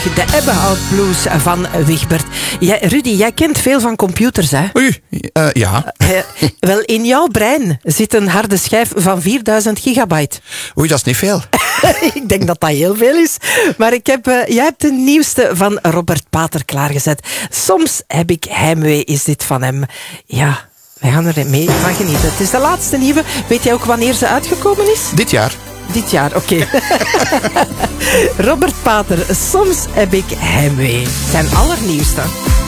De Ebbenhout Blues van Wigbert. Rudy, jij kent veel van computers, hè? Oei, ja. Wel, in jouw brein zit een harde schijf van 4000 gigabyte. Oei, dat is niet veel. Ik denk dat dat heel veel is. Maar jij hebt de nieuwste van Robert Pater klaargezet. Soms heb ik heimwee, is dit van hem. Ja, wij gaan er mee van genieten. Het is de laatste nieuwe. Weet jij ook wanneer ze uitgekomen is? Dit jaar. Dit jaar, oké. Robert Pater, soms heb ik heimwee. Zijn allernieuwste.